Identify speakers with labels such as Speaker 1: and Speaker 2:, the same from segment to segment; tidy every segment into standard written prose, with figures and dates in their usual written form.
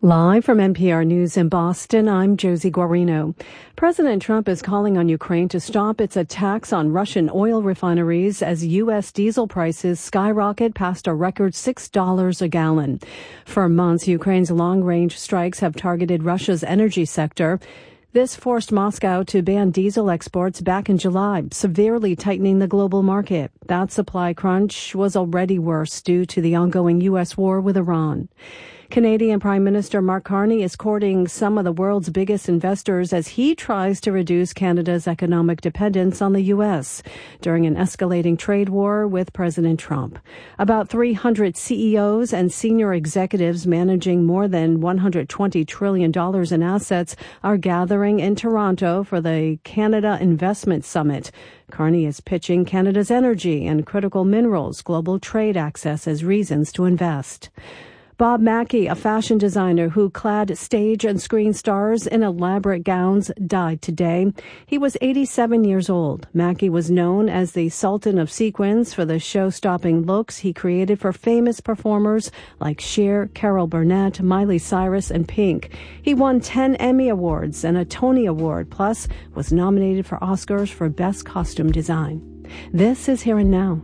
Speaker 1: Live from NPR News in Boston, I'm Josie Guarino. President Trump is calling on Ukraine to stop its attacks on Russian oil refineries as U.S. diesel prices skyrocket past a record $6 a gallon. For months, Ukraine's long-range strikes have targeted Russia's energy sector. This forced Moscow to ban diesel exports back in July, severely tightening the global market. That supply crunch was already worse due to the ongoing U.S. war with Iran. Canadian Prime Minister Mark Carney is courting some of the world's biggest investors as he tries to reduce Canada's economic dependence on the U.S. during an escalating trade war with President Trump. About 300 CEOs and senior executives managing more than $120 trillion in assets are gathering in Toronto for the Canada Investment Summit. Carney is pitching Canada's energy and critical minerals global trade access as reasons to invest. Bob Mackie, a fashion designer who clad stage and screen stars in elaborate gowns, died today. He was 87 years old. Mackie was known as the Sultan of Sequins for the show-stopping looks he created for famous performers like Cher, Carol Burnett, Miley Cyrus, and Pink. He won 10 Emmy Awards and a Tony Award, plus was nominated for Oscars for Best Costume Design. This is Here and Now.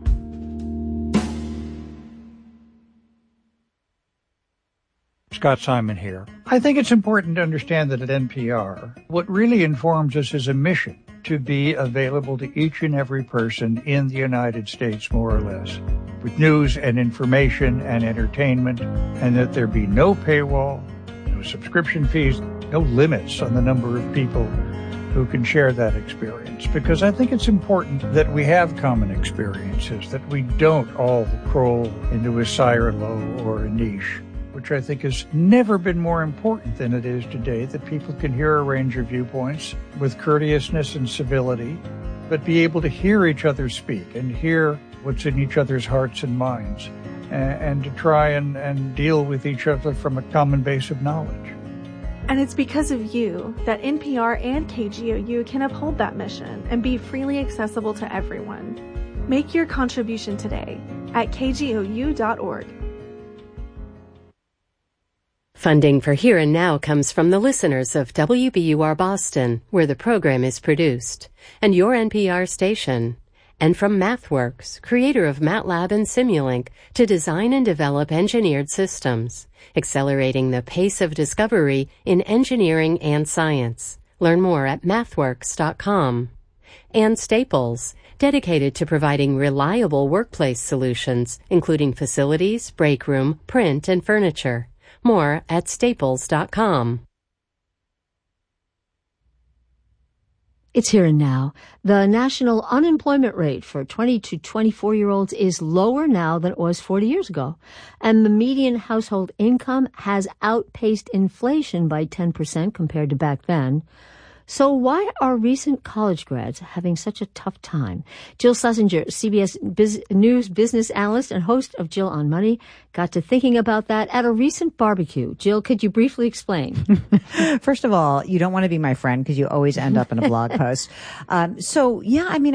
Speaker 2: Scott Simon here. I think it's important to understand that at NPR, what really informs us is a mission to be available to each and every person in the United States, more or less, with news and information and entertainment, and that there be no paywall, no subscription fees, no limits on the number of people who can share that experience. Because I think it's important that we have common experiences, that we don't all crawl into a silo or a niche, which I think has never been more important than it is today, that people can hear a range of viewpoints with courteousness and civility, but be able to hear each other speak and hear what's in each other's hearts and minds, and to try and deal with each other from a common base of knowledge.
Speaker 3: And it's because of you that NPR and KGOU can uphold that mission and be freely accessible to everyone. Make your contribution today at kgou.org.
Speaker 4: Funding for Here and Now comes from the listeners of WBUR Boston, where the program is produced, and your NPR station, and from MathWorks, creator of MATLAB and Simulink, to design and develop engineered systems, accelerating the pace of discovery in engineering and science. Learn more at mathworks.com. And Staples, dedicated to providing reliable workplace solutions, including facilities, break room, print, and furniture. More at staples.com.
Speaker 5: It's Here and Now. The national unemployment rate for 20 to 24-year-olds is lower now than it was 40 years ago. And the median household income has outpaced inflation by 10% compared to back then. So why are recent college grads having such a tough time? Jill Schlesinger, CBS News business analyst and host of Jill on Money, got to thinking about that at a recent barbecue. Jill, could you briefly explain?
Speaker 6: First of all, you don't want to be my friend because you always end up in a blog post.